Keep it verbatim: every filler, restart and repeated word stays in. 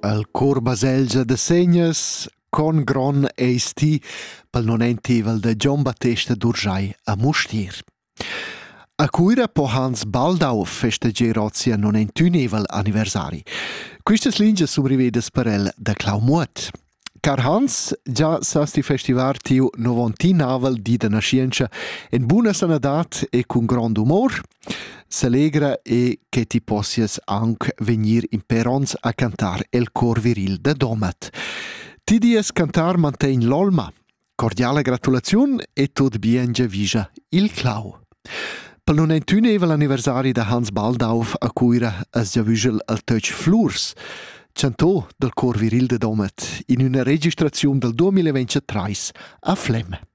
al cor Baselgia de Segnas con gron eisti pel nonentivel de Gian Battista d'Urschai a Mustier. A cuira po Hans Baldau festeger ozia nonentünevel anniversari. Quistas linges sum rivedas per el da Clau Muot. Car Hans già sasti festivar tiu novantinavel di de nascienza en buna sanadat e cun grand humor. S'alegra e che ti possias anche venir in perons a cantar el cor viril de Domat. Ti dies cantar mantegn l'olma. Cordiale gratulaziun e tot bien giavisa il Clau. Pel nonentünevel anniversari de Hans Baldau a cuira as giavisel al Touch Floors, cantò del cor viril de Domat in una registrazione del duemilaventitré a Flem.